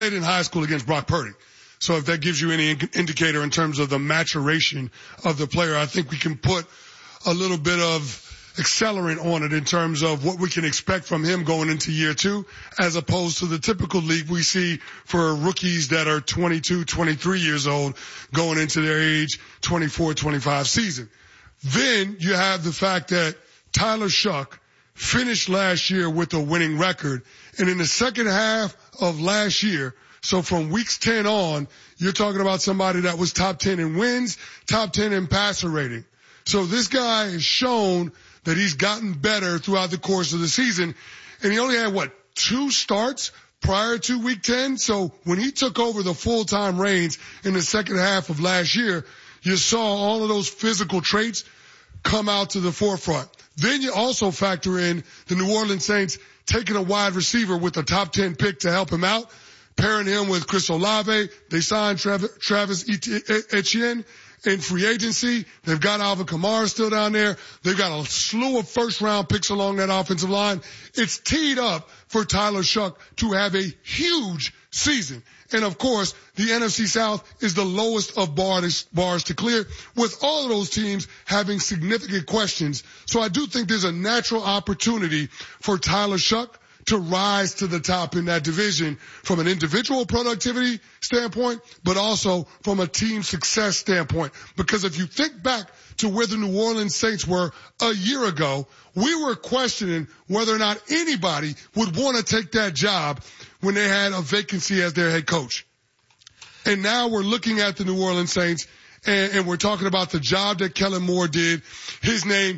played in high school against Brock Purdy. So if that gives you any indicator in terms of the maturation of the player, I think we can put a little bit of accelerant on it in terms of what we can expect from him going into year 2, as opposed to the typical league we see for rookies that are 22, 23 years old going into their age 24, 25 season. Then you have the fact that Tyler Shough finished last year with a winning record. And in the second half of last year, so from weeks 10 on, you're talking about somebody that was top 10 in wins, top 10 in passer rating. So this guy has shown that he's gotten better throughout the course of the season. And he only had, 2 starts prior to week 10? So when he took over the full-time reins in the second half of last year, you saw all of those physical traits come out to the forefront. Then you also factor in the New Orleans Saints taking a wide receiver with a top 10 pick to help him out, pairing him with Chris Olave. They signed Travis Etienne in free agency. They've got Alvin Kamara still down there. They've got a slew of first-round picks along that offensive line. It's teed up for Tyler Shough to have a huge season. And, of course, the NFC South is the lowest of bars to clear, with all of those teams having significant questions. So I do think there's a natural opportunity for Tyler Shough to rise to the top in that division from an individual productivity standpoint, but also from a team success standpoint. Because if you think back to where the New Orleans Saints were a year ago, we were questioning whether or not anybody would want to take that job when they had a vacancy as their head coach. And now we're looking at the New Orleans Saints, and we're talking about the job that Kellen Moore did, his name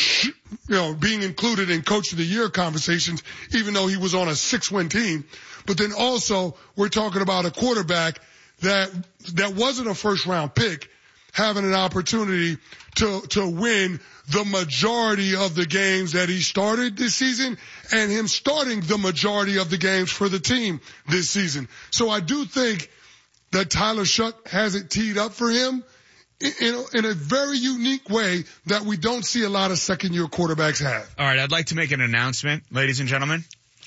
being included in Coach of the Year conversations, even though he was on a 6-win team. But then also we're talking about a quarterback that wasn't a first-round pick having an opportunity to win the majority of the games that he started this season, and him starting the majority of the games for the team this season. So I do think that Tyler Shough has it teed up for him in a very unique way that we don't see a lot of second-year quarterbacks have. All right, I'd like to make an announcement, ladies and gentlemen.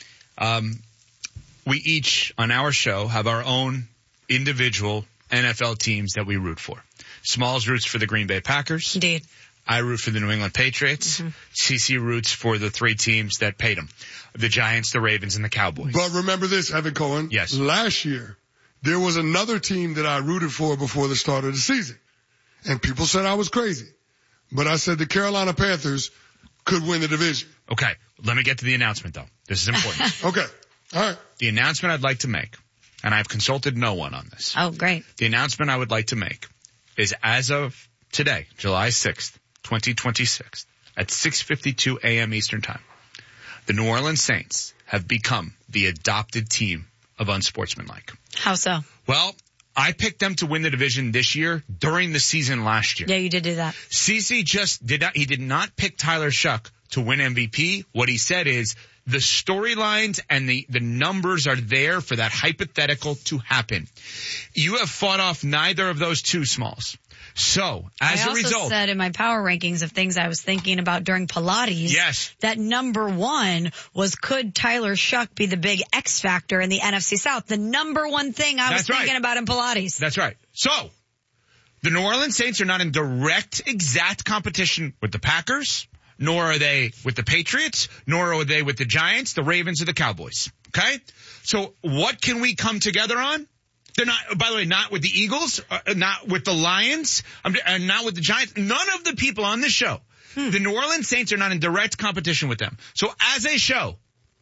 We each, on our show, have our own individual NFL teams that we root for. Smalls roots for the Green Bay Packers. Indeed. I root for the New England Patriots. Mm-hmm. CC roots for the 3 teams that paid him. The Giants, the Ravens, and the Cowboys. But remember this, Evan Cohen. Yes. Last year, there was another team that I rooted for before the start of the season. And people said I was crazy. But I said the Carolina Panthers could win the division. Okay. Let me get to the announcement, though. This is important. Okay. All right. The announcement I'd like to make, and I've consulted no one on this. Oh, great. The announcement I would like to make is as of today, July 6th, 2026, at 6:52 a.m. Eastern Time, the New Orleans Saints have become the adopted team of Unsportsmanlike. How so? Well, I picked them to win the division this year during the season last year. Yeah, you did do that. CC he did not pick Tyler Shough to win MVP. What he said is the storylines and the numbers are there for that hypothetical to happen. You have fought off neither of those two, Smalls. So, as a result, I also said in my power rankings of things I was thinking about during Pilates, yes, that number 1 was, could Tyler Shough be the big X factor in the NFC South? The number 1 thing I was thinking about in Pilates. That's right. So, the New Orleans Saints are not in direct, exact competition with the Packers, nor are they with the Patriots, nor are they with the Giants, the Ravens, or the Cowboys. Okay? So, what can we come together on? They're not, by the way, not with the Eagles, not with the Lions, and not with the Giants. None of the people on this show. The New Orleans Saints are not in direct competition with them. So as a show,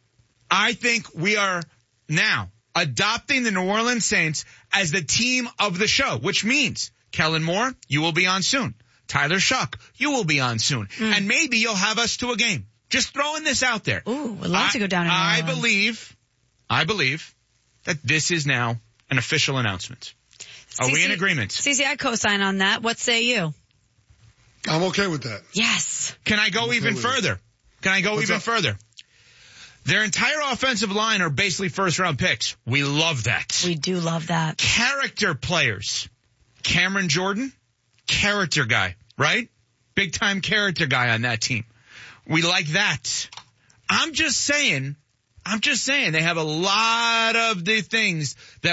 I think we are now adopting the New Orleans Saints as the team of the show, which means Kellen Moore, you will be on soon. Tyler Shough, you will be on soon. And maybe you'll have us to a game. Just throwing this out there. Ooh, we'd love to go down in I believe that this is now an official announcement. Are we in agreement? CC, I co-sign on that. What say you? I'm okay with that. Yes. Can I go even further? Further? Their entire offensive line are basically first-round picks. We love that. We do love that. Character players. Cameron Jordan, character guy, right? Big-time character guy on that team. We like that. I'm just saying I'm just saying they have a lot of the things that